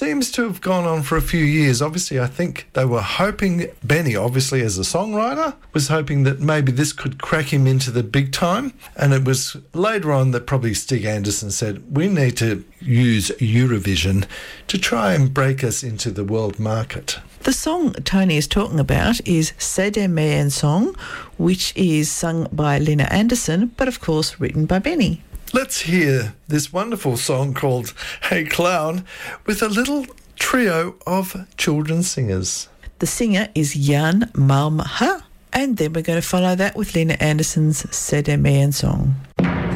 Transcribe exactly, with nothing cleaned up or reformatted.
seems to have gone on for a few years. Obviously, I think they were hoping, Benny, obviously as a songwriter, was hoping that maybe this could crack him into the big time. And it was later on that probably Stig Anderson said, we need to use Eurovision to try and break us into the world market. The song Tony is talking about is C'est aimer un song, which is sung by Lina Anderson, but of course written by Benny. Let's hear this wonderful song called Hey Clown with a little trio of children's singers. The singer is Jan Malmha, and then we're going to follow that with Lina Anderson's C'est aimer un song.